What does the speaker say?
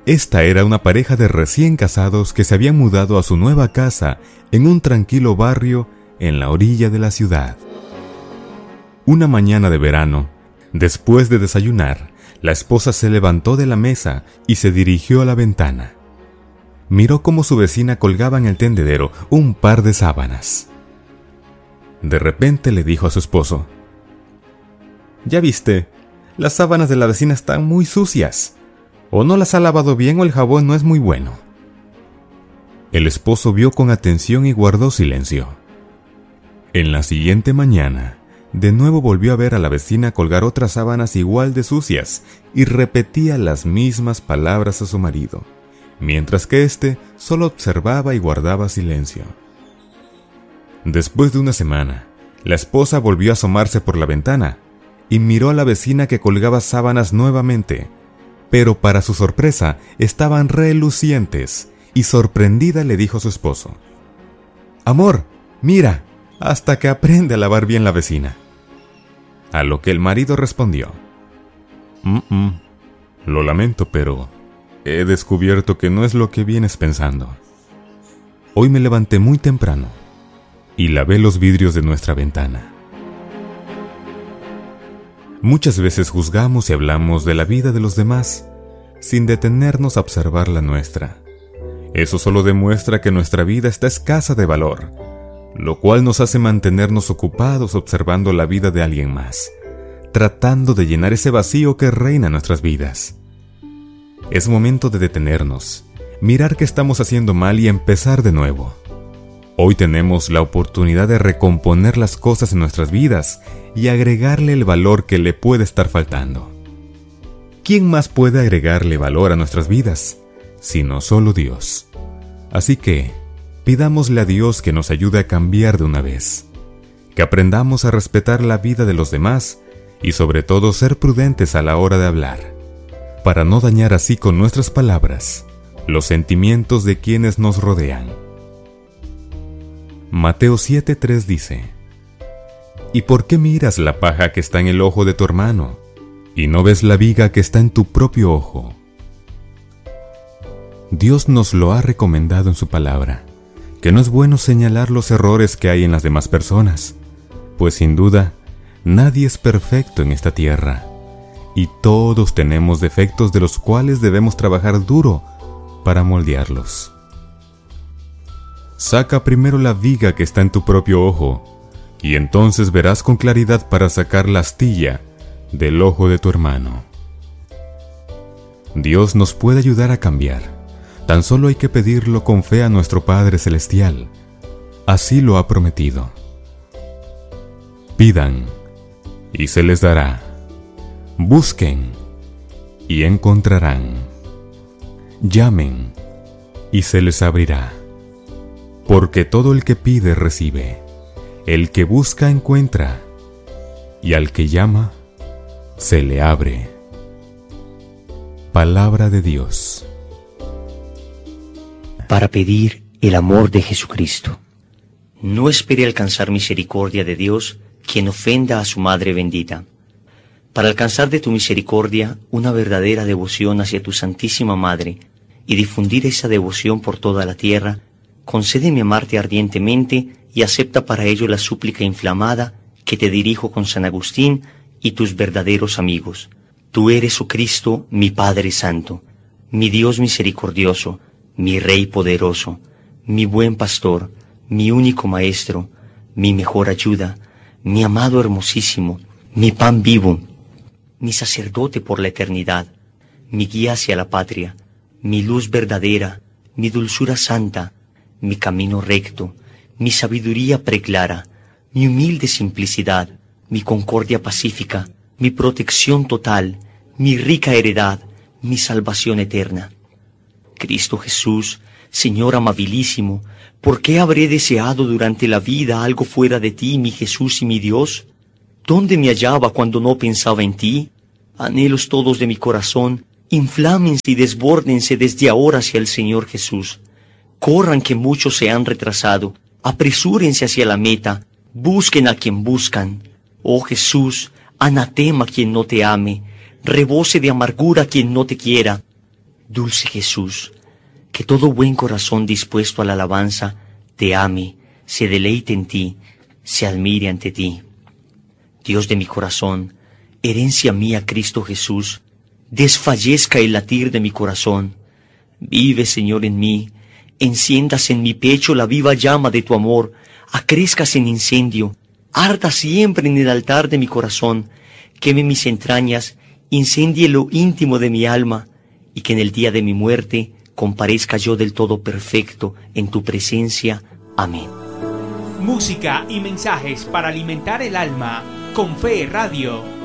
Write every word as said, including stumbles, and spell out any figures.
Esta era una pareja de recién casados que se habían mudado a su nueva casa en un tranquilo barrio en la orilla de la ciudad. Una mañana de verano, después de desayunar, la esposa se levantó de la mesa y se dirigió a la ventana. Miró cómo su vecina colgaba en el tendedero un par de sábanas. De repente le dijo a su esposo: «¿Ya viste? Las sábanas de la vecina están muy sucias. O no las ha lavado bien o el jabón no es muy bueno». El esposo vio con atención y guardó silencio. En la siguiente mañana, de nuevo volvió a ver a la vecina colgar otras sábanas igual de sucias y repetía las mismas palabras a su marido, mientras que éste solo observaba y guardaba silencio. Después de una semana, la esposa volvió a asomarse por la ventana y miró a la vecina que colgaba sábanas nuevamente, pero para su sorpresa estaban relucientes, y sorprendida le dijo a su esposo: «Amor, mira, hasta que aprende a lavar bien la vecina». A lo que el marido respondió: «Mm-mm, lo lamento, pero he descubierto que no es lo que vienes pensando. Hoy me levanté muy temprano y lavé los vidrios de nuestra ventana». Muchas veces juzgamos y hablamos de la vida de los demás sin detenernos a observar la nuestra. Eso solo demuestra que nuestra vida está escasa de valor, lo cual nos hace mantenernos ocupados observando la vida de alguien más, tratando de llenar ese vacío que reina en nuestras vidas. Es momento de detenernos, mirar qué estamos haciendo mal y empezar de nuevo. Hoy tenemos la oportunidad de recomponer las cosas en nuestras vidas y agregarle el valor que le puede estar faltando. ¿Quién más puede agregarle valor a nuestras vidas sino solo Dios? Así que pidámosle a Dios que nos ayude a cambiar de una vez, que aprendamos a respetar la vida de los demás y sobre todo ser prudentes a la hora de hablar, para no dañar así con nuestras palabras los sentimientos de quienes nos rodean. Mateo siete tres dice: «¿Y por qué miras la paja que está en el ojo de tu hermano, y no ves la viga que está en tu propio ojo?» Dios nos lo ha recomendado en su palabra, que no es bueno señalar los errores que hay en las demás personas, pues sin duda, nadie es perfecto en esta tierra, y todos tenemos defectos de los cuales debemos trabajar duro para moldearlos. Saca primero la viga que está en tu propio ojo, y entonces verás con claridad para sacar la astilla del ojo de tu hermano. Dios nos puede ayudar a cambiar. Tan solo hay que pedirlo con fe a nuestro Padre Celestial. Así lo ha prometido. Pidan, y se les dará. Busquen, y encontrarán. Llamen, y se les abrirá. Porque todo el que pide recibe, el que busca encuentra, y al que llama se le abre. Palabra de Dios. Para pedir el amor de Jesucristo. No espere alcanzar misericordia de Dios quien ofenda a su Madre bendita. Para alcanzar de tu misericordia una verdadera devoción hacia tu Santísima Madre y difundir esa devoción por toda la tierra, concédeme amarte ardientemente y acepta para ello la súplica inflamada que te dirijo con San Agustín y tus verdaderos amigos. Tú eres, oh Cristo, mi Padre Santo, mi Dios misericordioso, mi Rey poderoso, mi buen pastor, mi único maestro, mi mejor ayuda, mi amado hermosísimo, mi pan vivo, mi sacerdote por la eternidad, mi guía hacia la patria, mi luz verdadera, mi dulzura santa, mi camino recto, mi sabiduría preclara, mi humilde simplicidad, mi concordia pacífica, mi protección total, mi rica heredad, mi salvación eterna. Cristo Jesús, Señor amabilísimo, ¿por qué habré deseado durante la vida algo fuera de ti, mi Jesús y mi Dios? ¿Dónde me hallaba cuando no pensaba en ti? Anhelos todos de mi corazón, inflámense y desbórdense desde ahora hacia el Señor Jesús. Corran que muchos se han retrasado, apresúrense hacia la meta, busquen a quien buscan. Oh Jesús, anatema quien no te ame, rebose de amargura quien no te quiera. Dulce Jesús, que todo buen corazón dispuesto a la alabanza te ame, se deleite en ti, se admire ante ti. Dios de mi corazón, herencia mía Cristo Jesús, desfallezca el latir de mi corazón. Vive, Señor, en mí, enciendas en mi pecho la viva llama de tu amor, acrezcas en incendio, arda siempre en el altar de mi corazón, queme mis entrañas, incendie lo íntimo de mi alma, y que en el día de mi muerte comparezca yo del todo perfecto en tu presencia. Amén. Música y mensajes para alimentar el alma con Fe Radio.